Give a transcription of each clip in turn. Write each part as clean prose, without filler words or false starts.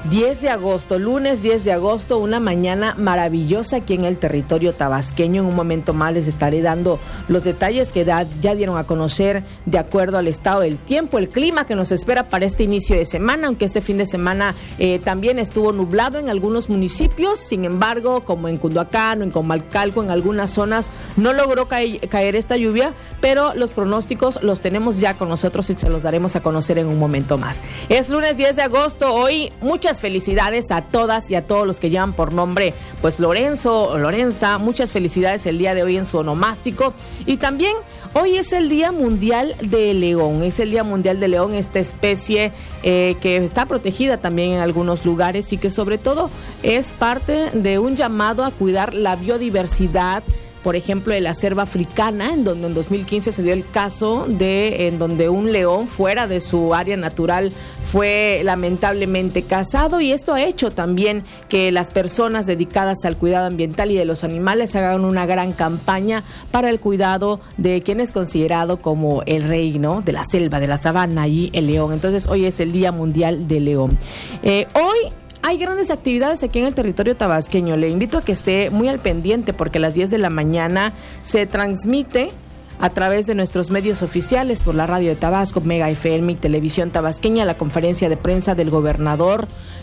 10 de agosto, lunes 10 de agosto, una mañana maravillosa aquí en el territorio tabasqueño. En un momento más les estaré dando los detalles que ya dieron a conocer de acuerdo al estado del tiempo, el clima que nos espera para este inicio de semana, aunque este fin de semana también estuvo nublado en algunos municipios. Sin embargo, como en Cunduacán o en Comalcalco, en algunas zonas no logró caer esta lluvia, pero los pronósticos los tenemos ya con nosotros y se los daremos a conocer en un momento más. Es lunes 10 de agosto, hoy muchas felicidades a todas y a todos los que llevan por nombre pues Lorenzo o Lorenza. Muchas felicidades el día de hoy en su onomástico. Y también hoy es el Día Mundial del León. Es el Día Mundial del León, esta especie que está protegida también en algunos lugares y que sobre todo es parte de un llamado a cuidar la biodiversidad. Por ejemplo, de la selva africana, en donde en 2015 se dio el caso en donde un león fuera de su área natural fue lamentablemente cazado, y esto ha hecho también que las personas dedicadas al cuidado ambiental y de los animales hagan una gran campaña para el cuidado de quien es considerado como el rey, ¿no?, de la selva, de la sabana, y el león. Entonces hoy es el Día Mundial del León. Hoy hay grandes actividades aquí en el territorio tabasqueño. Le invito a que esté muy al pendiente porque a las 10 de la mañana se transmite a través de nuestros medios oficiales por la radio de Tabasco, Mega FM y Televisión Tabasqueña, la conferencia de prensa del gobernador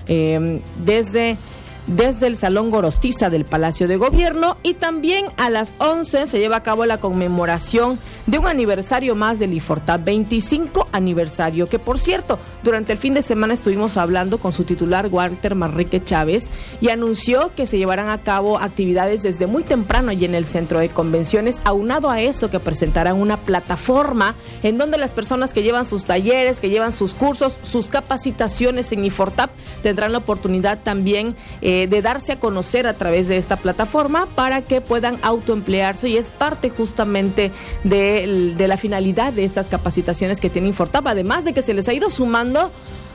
desde el Salón Gorostiza del Palacio de Gobierno, y también a las 11 se lleva a cabo la conmemoración de un aniversario más del IFORTAP, 25 aniversario, que por cierto, durante el fin de semana estuvimos hablando con su titular Walter Manrique Chávez y anunció que se llevarán a cabo actividades desde muy temprano y en el centro de convenciones, aunado a eso que presentarán una plataforma en donde las personas que llevan sus talleres, que llevan sus cursos, sus capacitaciones en IFORTAP tendrán la oportunidad también de darse a conocer a través de esta plataforma para que puedan autoemplearse, y es parte justamente de la finalidad de estas capacitaciones que tiene IFORTAP, además de que se les ha ido sumando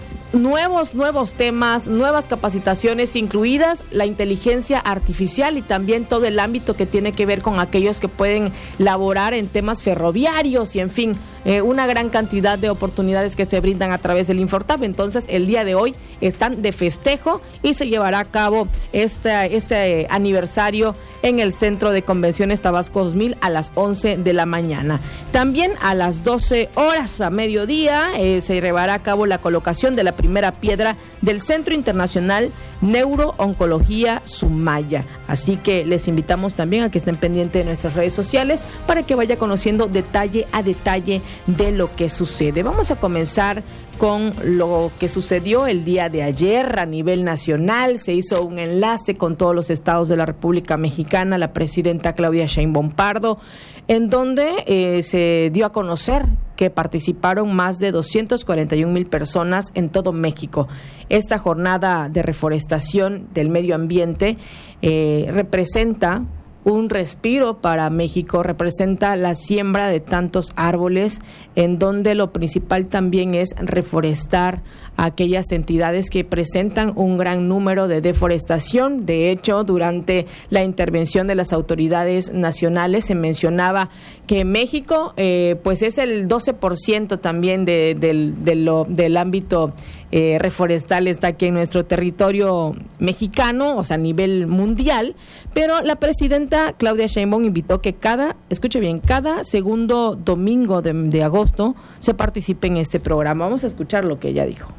nuevos temas, nuevas capacitaciones, incluidas la inteligencia artificial y también todo el ámbito que tiene que ver con aquellos que pueden laborar en temas ferroviarios y en fin, una gran cantidad de oportunidades que se brindan a través del IFORTAP. Entonces el día de hoy están de festejo y se llevará a cabo este aniversario en el Centro de Convenciones Tabasco 2000 a las 11 de la mañana. También a las 12 horas a mediodía se llevará a cabo la colocación de la primera piedra del Centro Internacional Neurooncología Sumaya. Así que les invitamos también a que estén pendientes de nuestras redes sociales para que vaya conociendo detalle a detalle de lo que sucede. Vamos a comenzar con lo que sucedió el día de ayer a nivel nacional. Se hizo un enlace con todos los estados de la República Mexicana, la presidenta Claudia Sheinbaum Pardo, en donde se dio a conocer que participaron más de 241,000 personas en todo México. Esta jornada de reforestación del medio ambiente representa un respiro para México, representa la siembra de tantos árboles, en donde lo principal también es reforestar a aquellas entidades que presentan un gran número de deforestación. De hecho, durante la intervención de las autoridades nacionales se mencionaba que México pues es el 12% también del ámbito reforestal está aquí en nuestro territorio mexicano, o sea, a nivel mundial, pero la presidenta Claudia Sheinbaum invitó que cada segundo domingo de agosto se participe en este programa. Vamos a escuchar lo que ella dijo.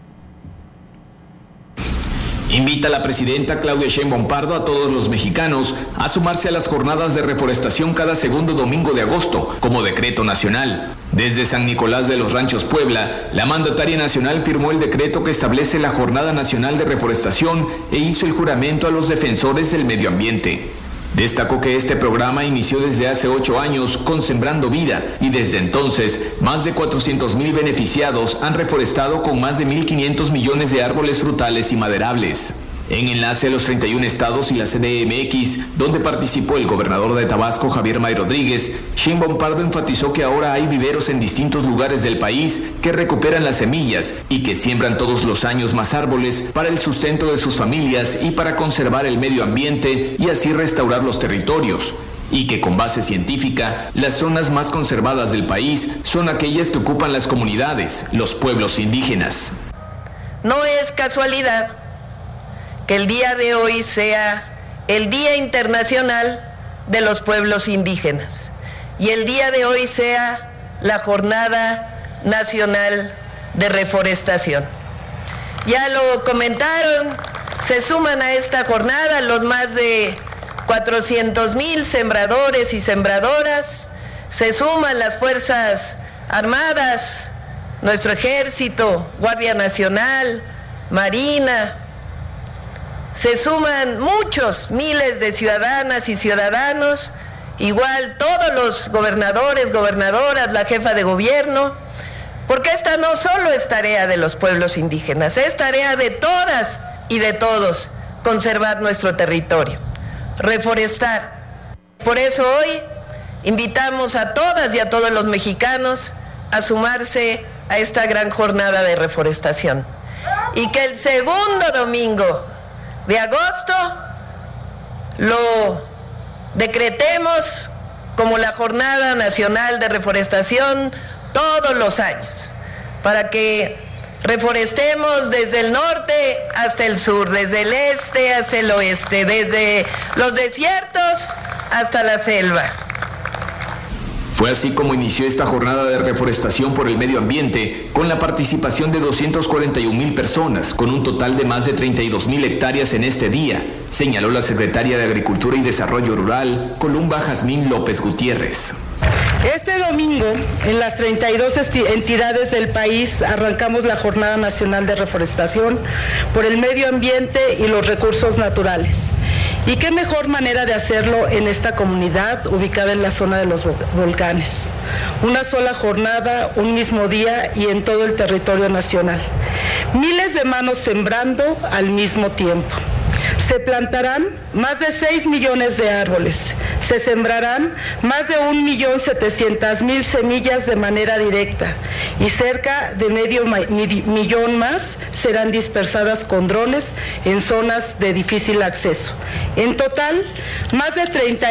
Invita a la presidenta Claudia Sheinbaum Pardo a todos los mexicanos a sumarse a las jornadas de reforestación cada segundo domingo de agosto, como decreto nacional. Desde San Nicolás de los Ranchos, Puebla, la mandataria nacional firmó el decreto que establece la Jornada Nacional de Reforestación e hizo el juramento a los defensores del medio ambiente. Destacó que este programa inició desde hace 8 años con Sembrando Vida y desde entonces más de 400,000 beneficiados han reforestado con más de 1,500 millones de árboles frutales y maderables. En enlace a los 31 estados y la CDMX, donde participó el gobernador de Tabasco, Javier May Rodríguez, Sheinbaum Pardo enfatizó que ahora hay viveros en distintos lugares del país que recuperan las semillas y que siembran todos los años más árboles para el sustento de sus familias y para conservar el medio ambiente y así restaurar los territorios. Y que con base científica, las zonas más conservadas del país son aquellas que ocupan las comunidades, los pueblos indígenas. No es casualidad que el día de hoy sea el Día Internacional de los Pueblos Indígenas y el día de hoy sea la Jornada Nacional de Reforestación. Ya lo comentaron, se suman a esta jornada los más de 400,000 sembradores y sembradoras, se suman las Fuerzas Armadas, nuestro Ejército, Guardia Nacional, Marina, se suman muchos, miles de ciudadanas y ciudadanos, igual todos los gobernadores, gobernadoras, la jefa de gobierno, porque esta no solo es tarea de los pueblos indígenas, es tarea de todas y de todos conservar nuestro territorio, reforestar. Por eso hoy invitamos a todas y a todos los mexicanos a sumarse a esta gran jornada de reforestación y que el segundo domingo de agosto lo decretemos como la Jornada Nacional de Reforestación todos los años, para que reforestemos desde el norte hasta el sur, desde el este hasta el oeste, desde los desiertos hasta la selva. Fue así como inició esta jornada de reforestación por el medio ambiente, con la participación de 241,000 personas, con un total de más de 32,000 hectáreas en este día, señaló la secretaria de Agricultura y Desarrollo Rural, Columba Jazmín López Gutiérrez. Este domingo, en las 32 entidades del país, arrancamos la Jornada Nacional de Reforestación por el medio ambiente y los recursos naturales. Y qué mejor manera de hacerlo en esta comunidad ubicada en la zona de los volcanes. Una sola jornada, un mismo día y en todo el territorio nacional. Miles de manos sembrando al mismo tiempo. Se plantarán más de 6 millones de árboles, se sembrarán más de 1.700.000 semillas de manera directa y cerca de medio millón más serán dispersadas con drones en zonas de difícil acceso. En total, más de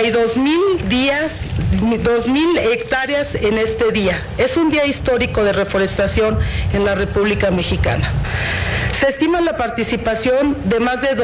2.000 hectáreas en este día. Es un día histórico de reforestación en la República Mexicana. Se estima la participación de más de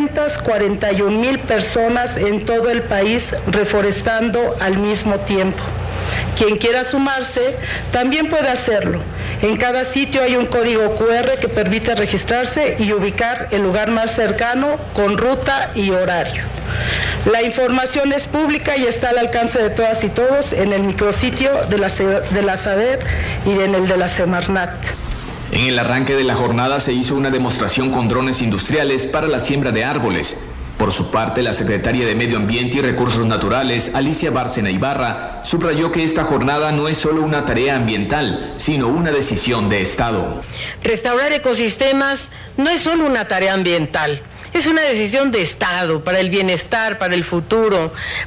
241,000 personas en todo el país reforestando al mismo tiempo. Quien quiera sumarse también puede hacerlo. En cada sitio hay un código QR que permite registrarse y ubicar el lugar más cercano con ruta y horario. La información es pública y está al alcance de todas y todos en el micrositio de la SADER y en el de la Semarnat. En el arranque de la jornada se hizo una demostración con drones industriales para la siembra de árboles. Por su parte, la secretaria de Medio Ambiente y Recursos Naturales, Alicia Bárcena Ibarra, subrayó que esta jornada no es solo una tarea ambiental, sino una decisión de Estado. Restaurar ecosistemas no es solo una tarea ambiental. Es una decisión de Estado para el bienestar, para el futuro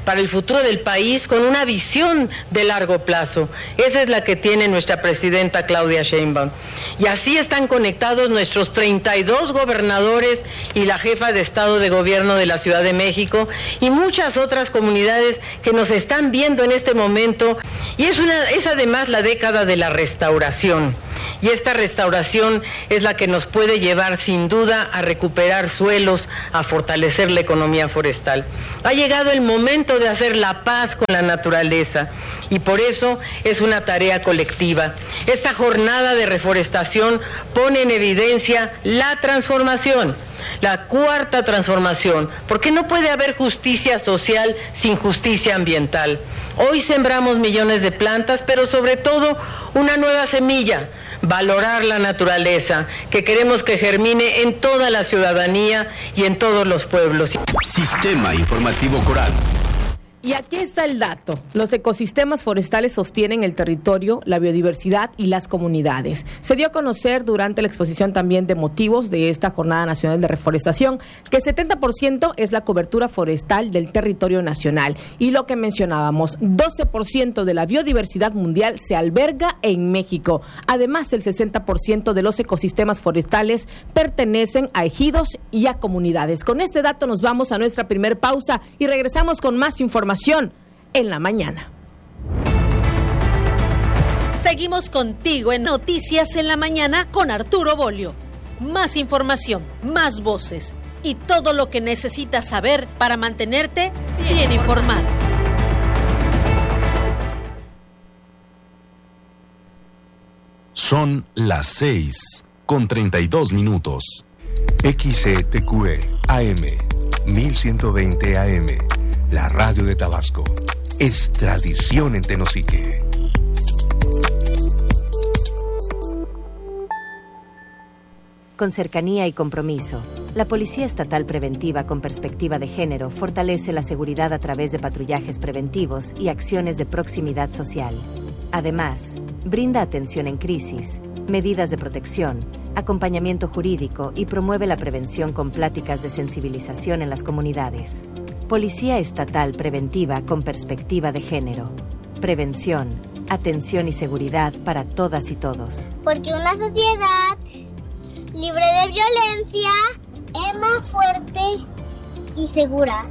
del país, con una visión de largo plazo. Esa es la que tiene nuestra presidenta Claudia Sheinbaum. Y así están conectados nuestros 32 gobernadores y la jefa de Estado de Gobierno de la Ciudad de México y muchas otras comunidades que nos están viendo en este momento. Y es además la década de la restauración. Y esta restauración es la que nos puede llevar sin duda a recuperar suelos, a fortalecer la economía forestal. Ha llegado el momento de hacer la paz con la naturaleza y por eso es una tarea colectiva. Esta jornada de reforestación pone en evidencia la transformación, la cuarta transformación, porque no puede haber justicia social sin justicia ambiental. Hoy sembramos millones de plantas, pero sobre todo una nueva semilla. Valorar la naturaleza, que queremos que germine en toda la ciudadanía y en todos los pueblos. Sistema Informativo Coral. Y aquí está el dato. Los ecosistemas forestales sostienen el territorio, la biodiversidad y las comunidades. Se dio a conocer durante la exposición también de motivos de esta Jornada Nacional de Reforestación que 70% es la cobertura forestal del territorio nacional. Y lo que mencionábamos, 12% de la biodiversidad mundial se alberga en México. Además, el 60% de los ecosistemas forestales pertenecen a ejidos y a comunidades. Con este dato nos vamos a nuestra primer pausa y regresamos con más información en la mañana. Seguimos contigo en Noticias en la Mañana con Arturo Bolio. más información, más voces y todo lo que necesitas saber para mantenerte bien informado. Son las 6:32. XCTQE AM 1120 AM, la radio de Tabasco. Es tradición en Tenosique. Con cercanía y compromiso, la Policía Estatal Preventiva con Perspectiva de Género fortalece la seguridad a través de patrullajes preventivos y acciones de proximidad social. Además, brinda atención en crisis, medidas de protección, acompañamiento jurídico y promueve la prevención con pláticas de sensibilización en las comunidades. Policía Estatal Preventiva con Perspectiva de Género. Prevención, atención y seguridad para todas y todos. Porque una sociedad libre de violencia es más fuerte y segura.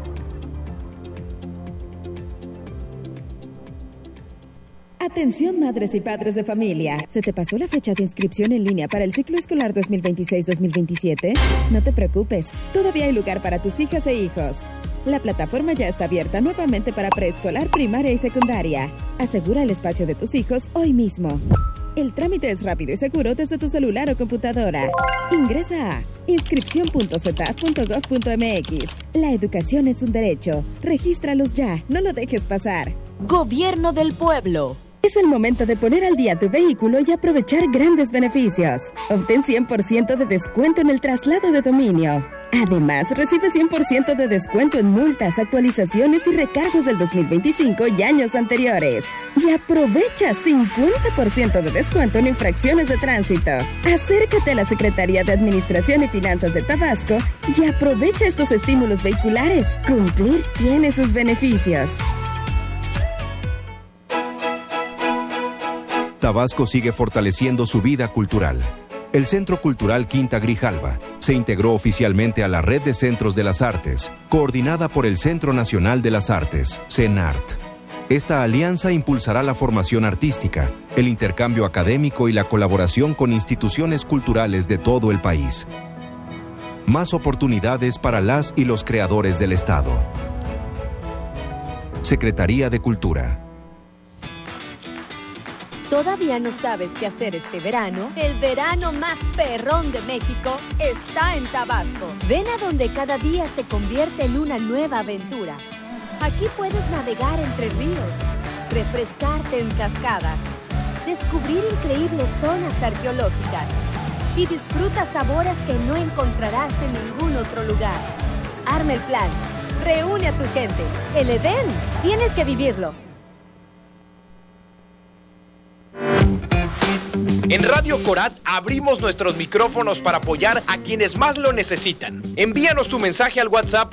Atención madres y padres de familia. ¿Se te pasó la fecha de inscripción en línea para el ciclo escolar 2026-2027? No te preocupes, todavía hay lugar para tus hijas e hijos. La plataforma ya está abierta nuevamente para preescolar, primaria y secundaria. Asegura el espacio de tus hijos hoy mismo. El trámite es rápido y seguro desde tu celular o computadora. Ingresa a inscripción.cetap.gov.mx. La educación es un derecho. Regístralos ya, no lo dejes pasar. Gobierno del Pueblo. Es el momento de poner al día tu vehículo y aprovechar grandes beneficios. Obtén 100% de descuento en el traslado de dominio. Además, recibe 100% de descuento en multas, actualizaciones y recargos del 2025 y años anteriores. Y aprovecha 50% de descuento en infracciones de tránsito. Acércate a la Secretaría de Administración y Finanzas de Tabasco y aprovecha estos estímulos vehiculares. Cumplir tiene sus beneficios. Tabasco sigue fortaleciendo su vida cultural. El Centro Cultural Quinta Grijalva se integró oficialmente a la Red de Centros de las Artes, coordinada por el Centro Nacional de las Artes, CENART. Esta alianza impulsará la formación artística, el intercambio académico y la colaboración con instituciones culturales de todo el país. Más oportunidades para las y los creadores del Estado. Secretaría de Cultura. ¿Todavía no sabes qué hacer este verano? El verano más perrón de México está en Tabasco. Ven a donde cada día se convierte en una nueva aventura. Aquí puedes navegar entre ríos, refrescarte en cascadas, descubrir increíbles zonas arqueológicas y disfruta sabores que no encontrarás en ningún otro lugar. Arma el plan, reúne a tu gente. El Edén, tienes que vivirlo. En Radio Corat abrimos nuestros micrófonos para apoyar a quienes más lo necesitan. Envíanos tu mensaje al WhatsApp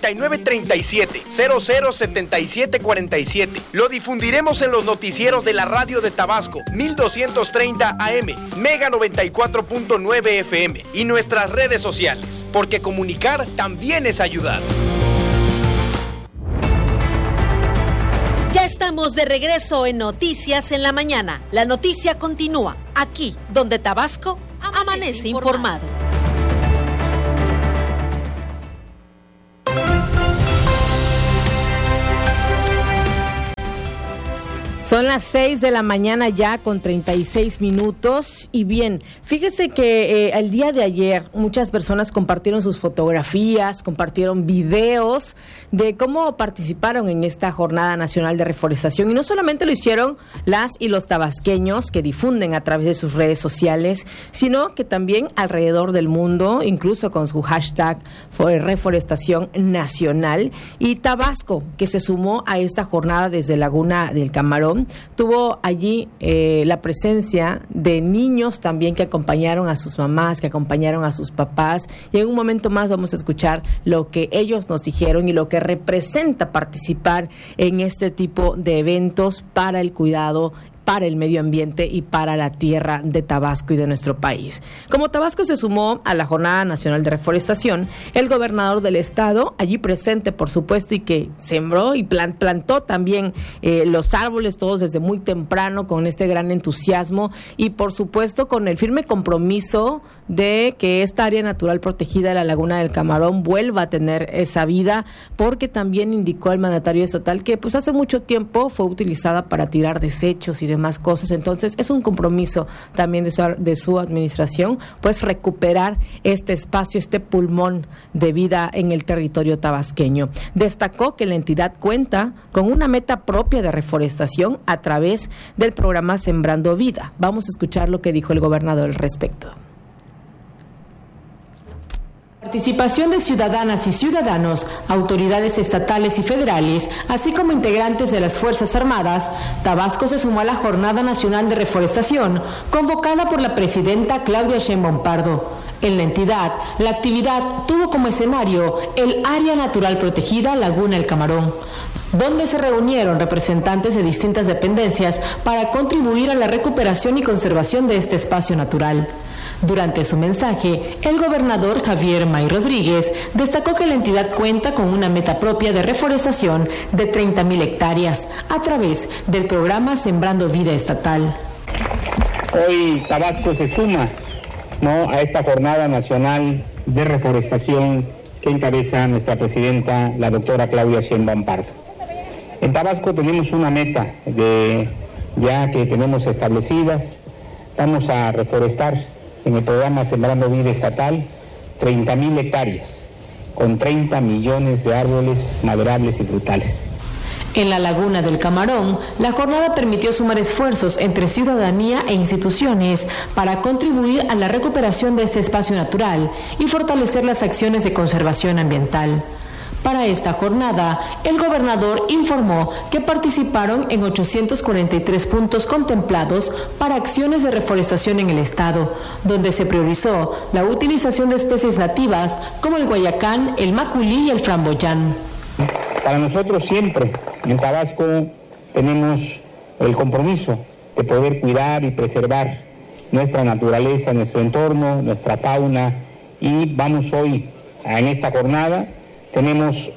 9937-007747. Lo difundiremos en los noticieros de la radio de Tabasco, 1230 AM, Mega 94.9 FM y nuestras redes sociales, porque comunicar también es ayudar. Ya estamos de regreso en Noticias en la Mañana. La noticia continúa aquí, donde Tabasco amanece informado. Son las 6 de la mañana ya con 36 minutos y bien, fíjese que el día de ayer muchas personas compartieron sus fotografías, compartieron videos de cómo participaron en esta Jornada Nacional de Reforestación y no solamente lo hicieron las y los tabasqueños que difunden a través de sus redes sociales, sino que también alrededor del mundo, incluso con su hashtag Reforestación Nacional y Tabasco, que se sumó a esta jornada desde Laguna del Camarón. Tuvo allí la presencia de niños también que acompañaron a sus mamás, que acompañaron a sus papás y en un momento más vamos a escuchar lo que ellos nos dijeron y lo que representa participar en este tipo de eventos para el cuidado para el medio ambiente y para la tierra de Tabasco y de nuestro país. Como Tabasco se sumó a la Jornada Nacional de Reforestación, el gobernador del estado, allí presente por supuesto, y que sembró y plantó también los árboles todos desde muy temprano con este gran entusiasmo y por supuesto con el firme compromiso de que esta área natural protegida de la Laguna del Camarón vuelva a tener esa vida, porque también indicó el mandatario estatal que pues hace mucho tiempo fue utilizada para tirar desechos y demás cosas. Entonces es un compromiso también de su administración pues recuperar este espacio, este pulmón de vida en el territorio tabasqueño. Destacó que la entidad cuenta con una meta propia de reforestación a través del programa Sembrando Vida. Vamos a escuchar lo que dijo el gobernador al respecto. Participación de ciudadanas y ciudadanos, autoridades estatales y federales, así como integrantes de las Fuerzas Armadas, Tabasco se sumó a la Jornada Nacional de Reforestación, convocada por la presidenta Claudia Sheinbaum Pardo. En la entidad, la actividad tuvo como escenario el Área Natural Protegida Laguna El Camarón, donde se reunieron representantes de distintas dependencias para contribuir a la recuperación y conservación de este espacio natural. Durante su mensaje, el gobernador Javier May Rodríguez destacó que la entidad cuenta con una meta propia de reforestación de 30,000 hectáreas a través del programa Sembrando Vida estatal. Hoy Tabasco se suma, a esta Jornada Nacional de Reforestación que encabeza nuestra presidenta, la doctora Claudia Sheinbaum Pardo. En Tabasco tenemos una meta ya que tenemos establecidas. Vamos a reforestar en el programa Sembrando Vida estatal 30,000 hectáreas con 30 millones de árboles maderables y frutales. En la Laguna del Camarón, la jornada permitió sumar esfuerzos entre ciudadanía e instituciones para contribuir a la recuperación de este espacio natural y fortalecer las acciones de conservación ambiental. Para esta jornada, el gobernador informó que participaron en 843 puntos contemplados para acciones de reforestación en el estado, donde se priorizó la utilización de especies nativas como el guayacán, el maculí y el framboyán. Para nosotros siempre en Tabasco tenemos el compromiso de poder cuidar y preservar nuestra naturaleza, nuestro entorno, nuestra fauna, y vamos hoy en esta jornada. Tenemos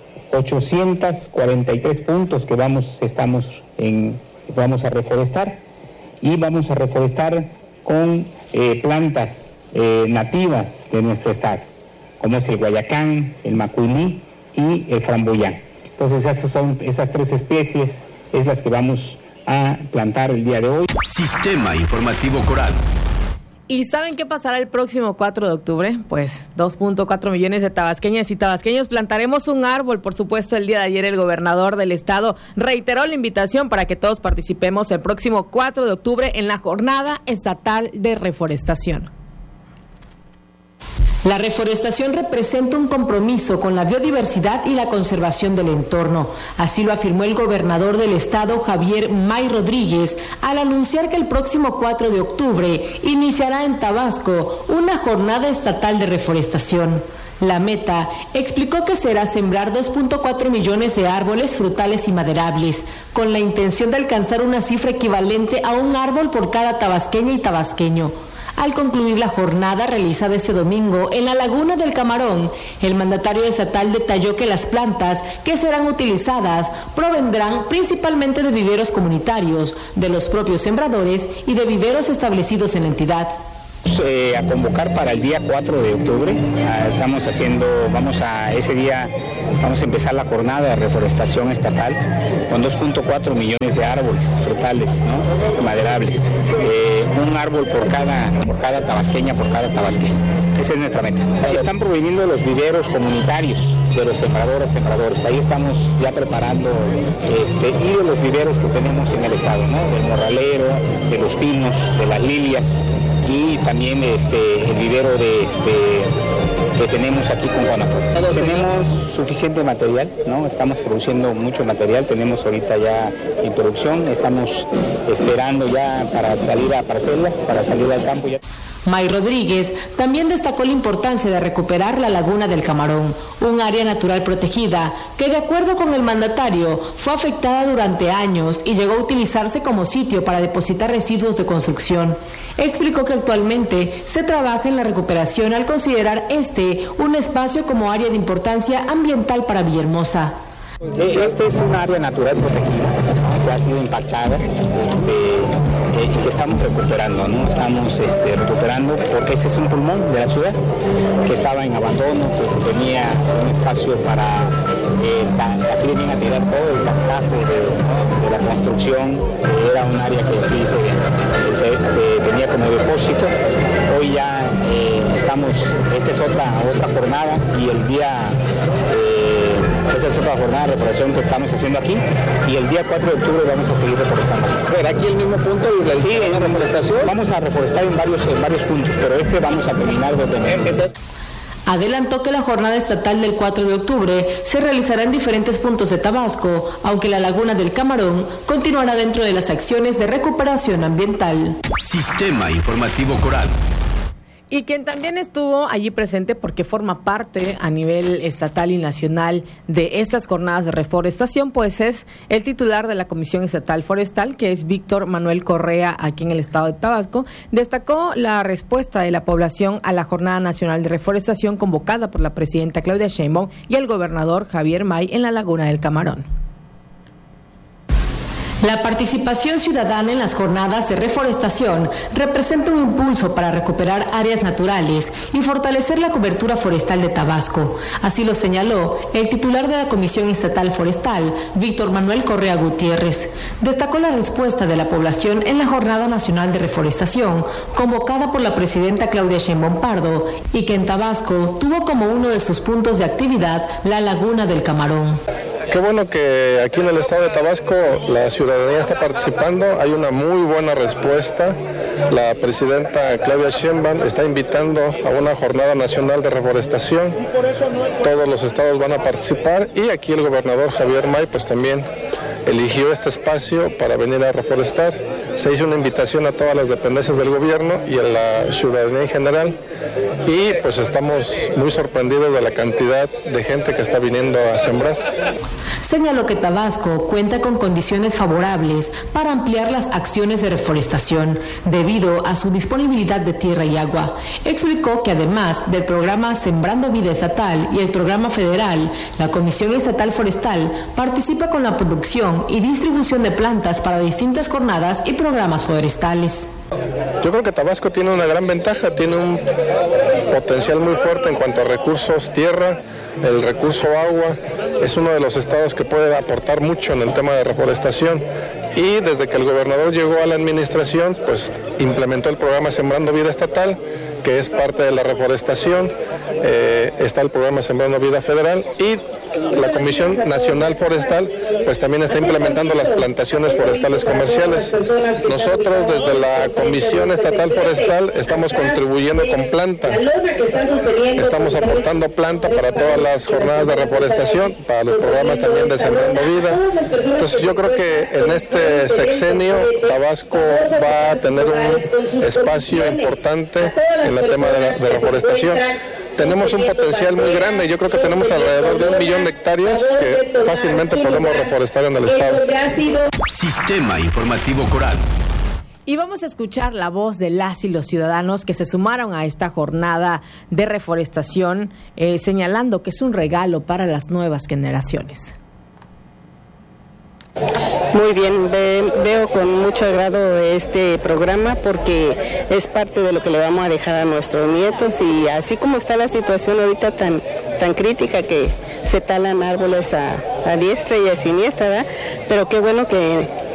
843 puntos que vamos a reforestar, y vamos a reforestar con plantas nativas de nuestro estado, como es el guayacán, el macuilí y el framboyán. Entonces esas tres especies es las que vamos a plantar el día de hoy. Sistema Informativo Coral. ¿Y saben qué pasará el próximo 4 de octubre? Pues 2.4 millones de tabasqueñas y tabasqueños plantaremos un árbol. Por supuesto, el día de ayer el gobernador del estado reiteró la invitación para que todos participemos el próximo 4 de octubre en la Jornada Estatal de Reforestación. La reforestación representa un compromiso con la biodiversidad y la conservación del entorno. Así lo afirmó el gobernador del estado, Javier May Rodríguez, al anunciar que el próximo 4 de octubre iniciará en Tabasco una jornada estatal de reforestación. La meta, explicó, que será sembrar 2.4 millones de árboles frutales y maderables, con la intención de alcanzar una cifra equivalente a un árbol por cada tabasqueña y tabasqueño. Al concluir la jornada realizada este domingo en la Laguna del Camarón, el mandatario estatal detalló que las plantas que serán utilizadas provendrán principalmente de viveros comunitarios, de los propios sembradores y de viveros establecidos en la entidad. A convocar para el día 4 de octubre, ese día vamos a empezar la jornada de reforestación estatal con 2.4 millones de árboles frutales, maderables, un árbol por cada tabasqueña, por cada tabasqueño. Esa es nuestra meta. Están proveniendo los viveros comunitarios de los sembradores. Ahí estamos ya preparando y de los viveros que tenemos en el estado, del morralero, de los pinos, de las lilias, y también el vivero que tenemos aquí con Guanajuato. Tenemos suficiente material, estamos produciendo mucho material, tenemos ahorita ya en producción, estamos esperando ya para salir a parcelas, para salir al campo ya. May Rodríguez también destacó la importancia de recuperar la Laguna del Camarón, un área natural protegida que, de acuerdo con el mandatario, fue afectada durante años y llegó a utilizarse como sitio para depositar residuos de construcción. Explicó que actualmente se trabaja en la recuperación al considerar un espacio como área de importancia ambiental para Villahermosa. Este es un área natural protegida que ha sido impactada y que estamos recuperando, ¿no? Estamos recuperando porque ese es un pulmón de la ciudad que estaba en abandono, que tenía un espacio para aquí venían a tirar todo el cascajo de la construcción, era un área que aquí se tenía como depósito. Hoy ya esta es otra jornada y el día... Esa es otra jornada de reforestación que estamos haciendo aquí y el día 4 de octubre vamos a seguir reforestando. ¿Será aquí el mismo punto y la reforestación? Vamos a reforestar en varios puntos, pero vamos a terminar de tener. Adelantó que la jornada estatal del 4 de octubre se realizará en diferentes puntos de Tabasco, aunque la Laguna del Camarón continuará dentro de las acciones de recuperación ambiental. Sistema Informativo Coral. Y quien también estuvo allí presente porque forma parte a nivel estatal y nacional de estas jornadas de reforestación, pues es el titular de la Comisión Estatal Forestal, que es Víctor Manuel Correa, aquí en el estado de Tabasco. Destacó la respuesta de la población a la Jornada Nacional de Reforestación convocada por la presidenta Claudia Sheinbaum y el gobernador Javier May en la Laguna del Camarón. La participación ciudadana en las jornadas de reforestación representa un impulso para recuperar áreas naturales y fortalecer la cobertura forestal de Tabasco. Así lo señaló el titular de la Comisión Estatal Forestal, Víctor Manuel Correa Gutiérrez. Destacó la respuesta de la población en la Jornada Nacional de Reforestación, convocada por la presidenta Claudia Sheinbaum Pardo, y que en Tabasco tuvo como uno de sus puntos de actividad la Laguna del Camarón. Qué bueno que aquí en el estado de Tabasco la ciudadanía está participando, hay una muy buena respuesta. La presidenta Claudia Sheinbaum está invitando a una jornada nacional de reforestación. Todos los estados van a participar y aquí el gobernador Javier May pues también eligió este espacio para venir a reforestar. Se hizo una invitación a todas las dependencias del gobierno y a la ciudadanía en general y pues estamos muy sorprendidos de la cantidad de gente que está viniendo a sembrar. Señaló que Tabasco cuenta con condiciones favorables para ampliar las acciones de reforestación debido a su disponibilidad de tierra y agua. Explicó que además del programa Sembrando Vida Estatal y el programa federal, la Comisión Estatal Forestal participa con la producción y distribución de plantas para distintas jornadas y programas forestales. Yo creo que Tabasco tiene una gran ventaja, tiene un potencial muy fuerte en cuanto a recursos tierra, el recurso agua, es uno de los estados que puede aportar mucho en el tema de reforestación y desde que el gobernador llegó a la administración, pues implementó el programa Sembrando Vida Estatal, que es parte de la reforestación, está el programa Sembrando Vida Federal y la Comisión Nacional Forestal pues también está implementando las plantaciones forestales comerciales. Nosotros desde la Comisión Estatal Forestal estamos contribuyendo con planta, estamos aportando planta para todas las jornadas de reforestación, para los programas también de Sembrando Vida. Entonces yo creo que en este sexenio Tabasco va a tener un espacio importante en el tema de reforestación. Tenemos un potencial muy grande, yo creo que tenemos alrededor de 1 millón de hectáreas que fácilmente podemos reforestar en el estado. Sistema Informativo Coral. Y vamos a escuchar la voz de las y los ciudadanos que se sumaron a esta jornada de reforestación, señalando que es un regalo para las nuevas generaciones. Muy bien, veo con mucho agrado este programa porque es parte de lo que le vamos a dejar a nuestros nietos y así como está la situación ahorita tan crítica que se talan árboles a diestra y a siniestra, ¿verdad? Pero qué bueno que